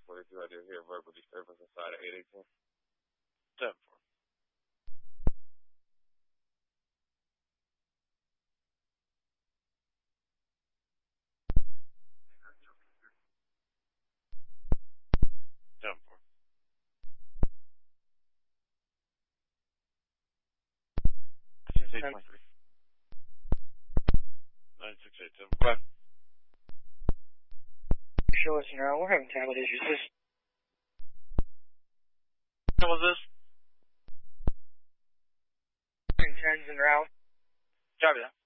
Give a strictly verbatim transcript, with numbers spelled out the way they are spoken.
forty-two, I did hear verbal disturbance inside of eight eighteen. ten four. ten four. six eight point three. nine six eight seven. Go ahead. Sure, listener, we're having tablet issues. This What was this? tens and route. Copy that.